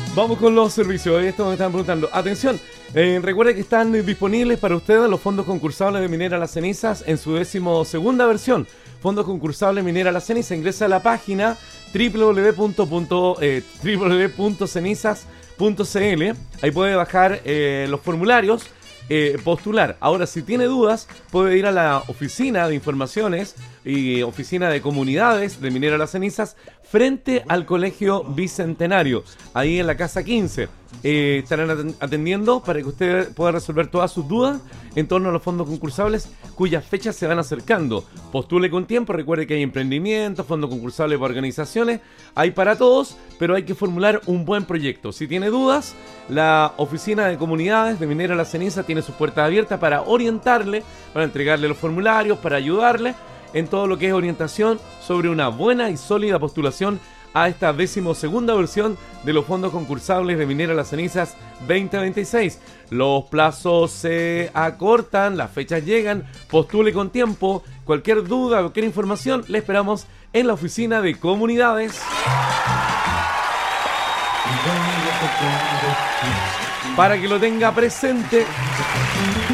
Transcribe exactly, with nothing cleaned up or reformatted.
Vamos con los servicios. Esto me están preguntando. Atención, eh, recuerde que están disponibles para ustedes los fondos concursables de Minera Las Cenizas en su décimo segunda versión. Fondos concursables Minera Las Cenizas. Ingresa a la página doble u doble u doble u punto cenizas punto c l. Ahí puede bajar eh, los formularios, eh, postular. Ahora, si tiene dudas, puede ir a la oficina de informaciones y oficina de comunidades de Minera Las Cenizas frente al Colegio Bicentenario, ahí en la casa quince. Eh, estarán atendiendo para que usted pueda resolver todas sus dudas en torno a los fondos concursables cuyas fechas se van acercando. Postule con tiempo, recuerde que hay emprendimientos, fondos concursables para organizaciones, hay para todos, pero hay que formular un buen proyecto. Si tiene dudas, la oficina de comunidades de Minera Las Cenizas tiene sus puertas abiertas para orientarle, para entregarle los formularios, para ayudarle en todo lo que es orientación sobre una buena y sólida postulación a esta decimosegunda versión de los fondos concursables de Minera Las Cenizas veinte veintiséis. Los plazos se acortan, las fechas llegan, postule con tiempo. Cualquier duda, cualquier información, le esperamos en la oficina de comunidades. Para que lo tenga presente.